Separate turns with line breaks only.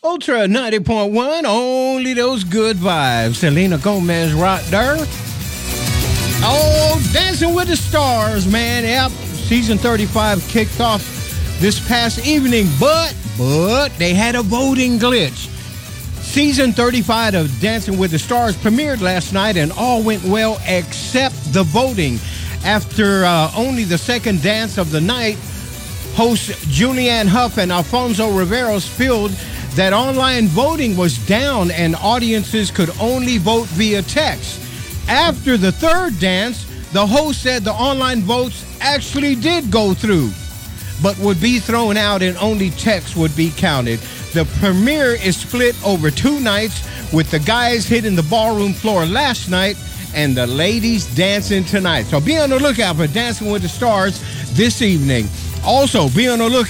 Ultra 90.1, only those good vibes. Selena Gomez right there. Oh, Dancing with the Stars, man. Yep, season 35 kicked off this past evening, but they had a voting glitch. Season 35 of Dancing with the Stars premiered last night and all went well except the voting. After only the second dance of the night, hosts Julianne Hough and Alfonso Rivero spilled that online voting was down and audiences could only vote via text. After the third dance, the host said the online votes actually did go through, but would be thrown out and only text would be counted. The premiere is split over 2 nights, with the guys hitting the ballroom floor last night and the ladies dancing tonight. So be on the lookout for Dancing with the Stars this evening. Also, be on the lookout